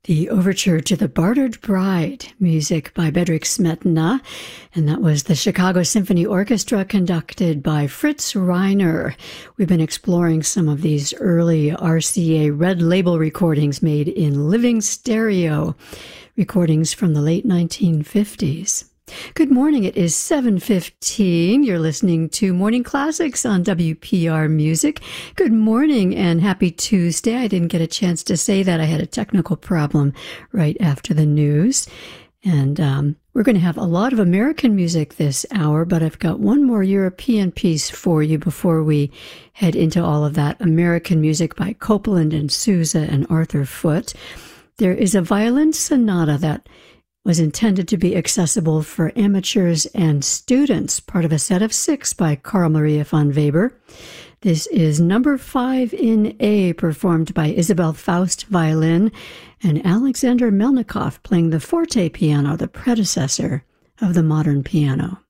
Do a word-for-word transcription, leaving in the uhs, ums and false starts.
The overture to The Bartered Bride, music by Bedřich Smetana, and that was the Chicago Symphony Orchestra conducted by Fritz Reiner. We've been exploring some of these early R C A Red Label recordings made in living stereo, recordings from the late nineteen fifties. Good morning, it is seven fifteen. You're listening to Morning Classics on W P R Music. Good morning and happy Tuesday. I didn't get a chance to say that. I had a technical problem right after the news. And um, we're going to have a lot of American music this hour, but I've got one more European piece for you before we head into all of that American music by Copland and Sousa and Arthur Foote. There is a violin sonata that was intended to be accessible for amateurs and students, part of a set of six by Carl Maria von Weber. This is number five in A, performed by Isabel Faust violin and Alexander Melnikov playing the forte piano, the predecessor of the modern piano.